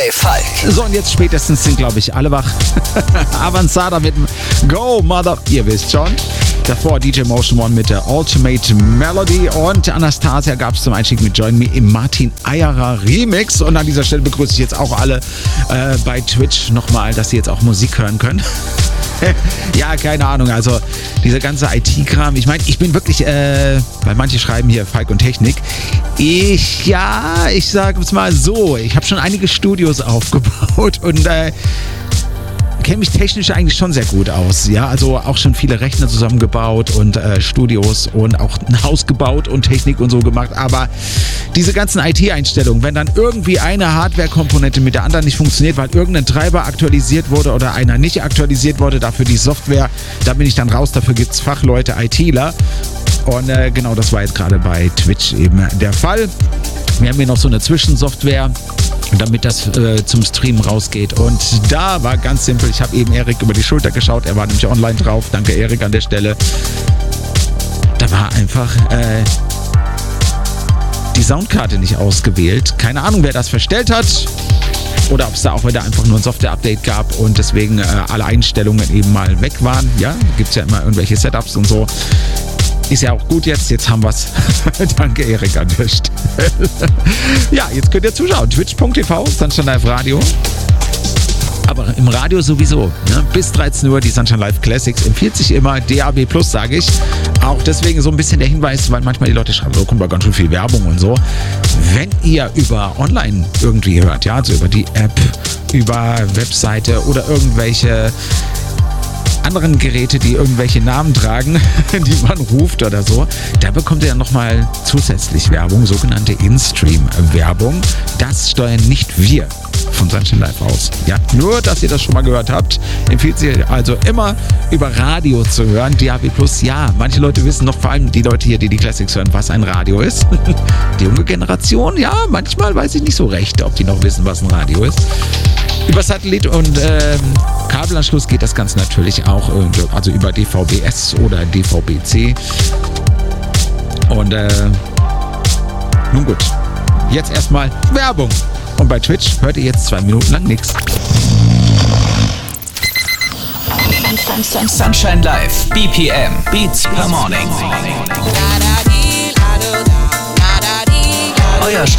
Hey, Falk. So, und jetzt spätestens sind, glaube ich, alle wach. Avanzada mit Go, Mother. Ihr wisst schon. Davor DJ Motion One mit der Ultimate Melody und Anastasia gab es zum Einstieg mit Join Me im Martin Eierer Remix. Und an dieser Stelle begrüße ich jetzt auch alle bei Twitch nochmal, dass sie jetzt auch Musik hören können. Ja, keine Ahnung, also dieser ganze IT-Kram, ich meine, ich bin wirklich, weil manche schreiben hier Falk und Technik, ich sage es mal so, ich habe schon einige Studios aufgebaut und kenne mich technisch eigentlich schon sehr gut aus, ja, also auch schon viele Rechner zusammengebaut und Studios und auch ein Haus gebaut und Technik und so gemacht, aber diese ganzen IT-Einstellungen, wenn dann irgendwie eine Hardware-Komponente mit der anderen nicht funktioniert, weil irgendein Treiber aktualisiert wurde oder einer nicht aktualisiert wurde, dafür die Software, da bin ich dann raus, dafür gibt es Fachleute, ITler und genau das war jetzt gerade bei Twitch eben der Fall. Wir haben hier noch so eine Zwischensoftware, damit das zum Stream rausgeht. Und da war ganz simpel, ich habe eben Erik über die Schulter geschaut, er war nämlich online drauf, danke Erik an der Stelle. Da war einfach die Soundkarte nicht ausgewählt. Keine Ahnung, wer das verstellt hat. Oder ob es da auch wieder einfach nur ein Software-Update gab und deswegen alle Einstellungen eben mal weg waren. Ja, gibt es ja immer irgendwelche Setups und so. Ist ja auch gut jetzt haben wir es. Danke Erik an der Stelle. Ja, jetzt könnt ihr zuschauen. Twitch.tv, Sunshine Live Radio. Aber im Radio sowieso. Ne? Bis 13 Uhr die Sunshine Live Classics. Empfiehlt sich immer DAB+, sage ich. Auch deswegen so ein bisschen der Hinweis, weil manchmal die Leute schreiben, da kommt da ganz schön viel Werbung und so. Wenn ihr über online irgendwie hört, ja, also über die App, über Webseite oder irgendwelche anderen Geräte, die irgendwelche Namen tragen, die man ruft oder so, da bekommt ihr dann nochmal zusätzlich Werbung, sogenannte In-Stream-Werbung. Das steuern nicht wir von Sunshine Live aus. Ja, nur, dass ihr das schon mal gehört habt, empfiehlt sich also immer über Radio zu hören. DAB+, ja, manche Leute wissen noch, vor allem die Leute hier, die Classics hören, was ein Radio ist. Die junge Generation, ja, manchmal weiß ich nicht so recht, ob die noch wissen, was ein Radio ist. Über Satellit und Kabelanschluss geht das Ganze natürlich auch, also über DVB-S oder DVB-C. Und nun gut, jetzt erstmal Werbung. Und bei Twitch hört ihr jetzt 2 Minuten lang nichts. Sunshine Live, BPM, Beats per Morning. Euer